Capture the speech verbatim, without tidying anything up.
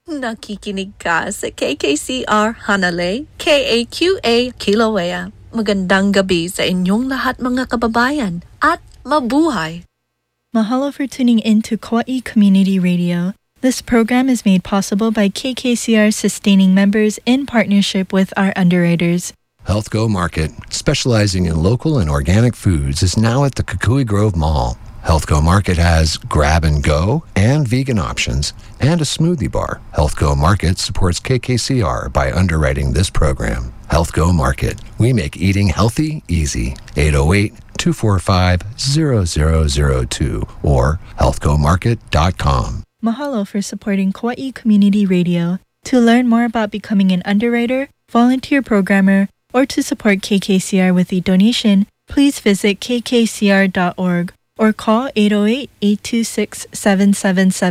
Nakikinig ka sa K K C R Hanale, K A Q A Kilauea. Magandang gabi sa inyong lahat mga kababayan at mabuhay. Mahalo for tuning in to Kauai Community Radio. This program is made possible by K K C R sustaining members in partnership with our underwriters. HealthGo Market, specializing in local and organic foods, is now at the Kukui Grove Mall. HealthGo Market has grab and go and vegan options and a smoothie bar. HealthGo Market supports K K C R by underwriting this program. HealthGo Market. We make eating healthy easy. eight oh eight, two four five, zero zero zero two or health go market dot com. Mahalo for supporting Kauai Community Radio. To learn more about becoming an underwriter, volunteer programmer, or to support K K C R with a donation, please visit k k c r dot org or call eight oh eight, eight two six, seven seven seven.